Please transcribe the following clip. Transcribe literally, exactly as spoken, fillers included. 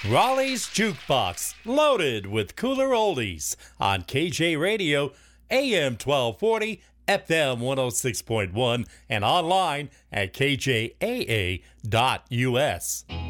Raleigh's Jukebox, loaded with cooler oldies on K J Radio, A M twelve forty, F M one oh six point one, and online at K J A A dot U S.